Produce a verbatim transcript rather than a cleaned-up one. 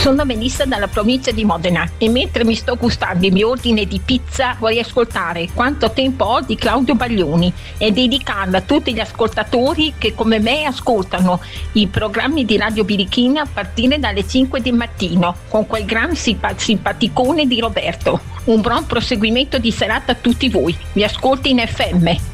Sono Melissa dalla provincia di Modena e mentre mi sto gustando il mio ordine di pizza vorrei ascoltare Quanto tempo ho di Claudio Baglioni e dedicarla a tutti gli ascoltatori che come me ascoltano i programmi di Radio Birichina a partire dalle cinque del mattino con quel gran simpa- simpaticone di Roberto. Un buon proseguimento di serata a tutti voi. Vi ascolto in F M.